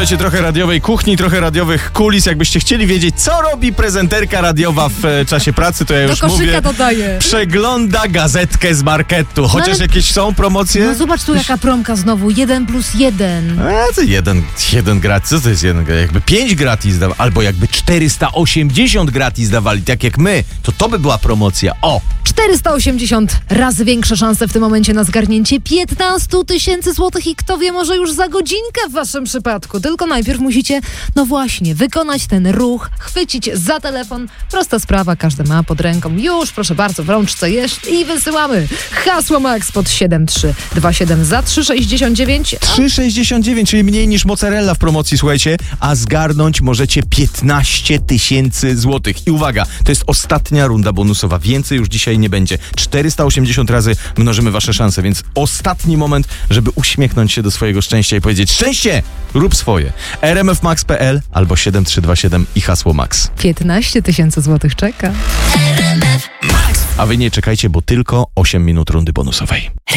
Słuchajcie, trochę radiowej kuchni, trochę radiowych kulis. Jakbyście chcieli wiedzieć, co robi prezenterka radiowa w czasie pracy, to ja już mówię. Do koszyka dodaję. Przegląda gazetkę z marketu. Chociaż jakieś są promocje? No zobacz tu jaka promka znowu. 1+1. A to jeden gratis. Co to jest jeden gratis? Jakby 5 gratis dawali, albo jakby 480 gratis dawali, tak jak my, to by była promocja. O! 480 razy większe szanse w tym momencie na zgarnięcie 15 000 złotych i kto wie, może już za godzinkę w waszym przypadku. Tylko najpierw musicie, no właśnie, wykonać ten ruch, chwycić za telefon. Prosta sprawa, każdy ma pod ręką. Już, proszę bardzo, w rączce jest i wysyłamy. Hasło Max pod 7327 za 3,69. 3,69, czyli mniej niż mozzarella w promocji, słuchajcie, a zgarnąć możecie 15 000 złotych. I uwaga, to jest ostatnia runda bonusowa. Więcej już dzisiaj nie będzie. 480 razy mnożymy wasze szanse, więc ostatni moment, żeby uśmiechnąć się do swojego szczęścia i powiedzieć: szczęście! Rób swoje. rmfmax.pl albo 7327 i hasło Max. 15 000 złotych czeka. A wy nie czekajcie, bo tylko 8 minut rundy bonusowej.